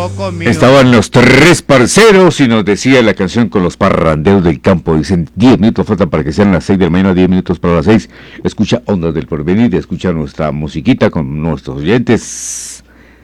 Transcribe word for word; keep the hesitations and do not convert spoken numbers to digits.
Estaban los tres parceros y nos decía la canción con los parranderos del campo. Dicen diez minutos faltan para que sean las seis de la mañana, diez minutos para las seis. Escucha Ondas del Porvenir, escucha nuestra musiquita con nuestros oyentes.